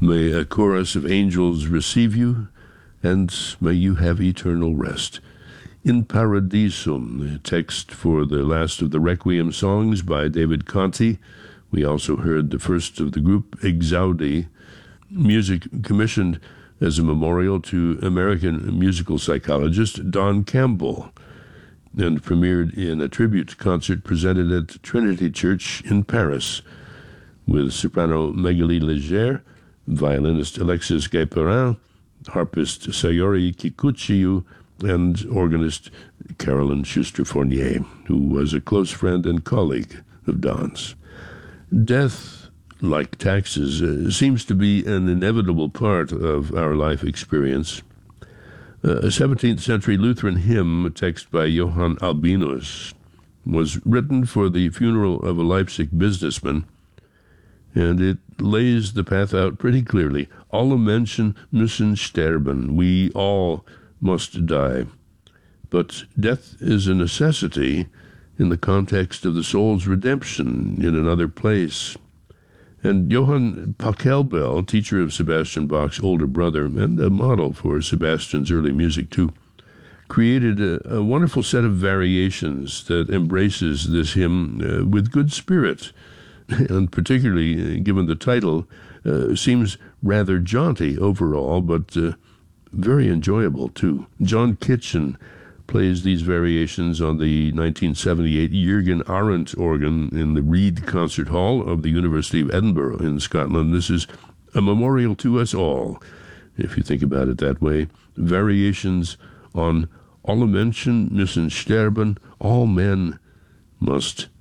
May a chorus of angels receive you, and may you have eternal rest. In Paradisum, the text for the last of the Requiem songs by David Conti. We also heard the first of the group, Exaudi, music commissioned as a memorial to American musical psychologist Don Campbell, and premiered in a tribute concert presented at Trinity Church in Paris, with soprano Magali Leger, violinist Alexis Guéperin, harpist Sayori Kikuchiyu, and organist Carolyn Schuster-Fournier, who was a close friend and colleague of Don's. Death, like taxes, seems to be an inevitable part of our life experience. A 17th century Lutheran hymn, a text by Johann Albinus, was written for the funeral of a Leipzig businessman, and it lays the path out pretty clearly. Alle Menschen müssen sterben. We all must die. But death is a necessity in the context of the soul's redemption in another place. And Johann Pachelbel, teacher of Sebastian Bach's older brother and a model for Sebastian's early music too, created a wonderful set of variations that embraces this hymn with good spirit, and particularly, given the title, seems rather jaunty overall, but very enjoyable too. John Kitchen plays these variations on the 1978 Jürgen Arendt organ in the Reed Concert Hall of the University of Edinburgh in Scotland. This is a memorial to us all, if you think about it that way. Variations on Alle Menschen müssen sterben, all men must